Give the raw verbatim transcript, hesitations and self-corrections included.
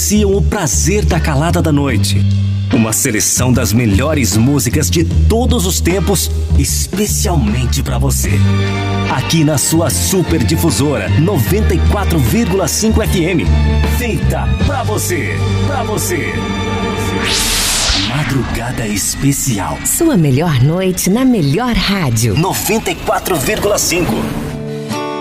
apreciam o prazer da calada da noite. Uma seleção das melhores músicas de todos os tempos, especialmente para você. Aqui na sua Super Difusora noventa e quatro vírgula cinco F M. Feita pra você, pra você. Madrugada Especial. Sua melhor noite na melhor rádio. noventa e quatro vírgula cinco.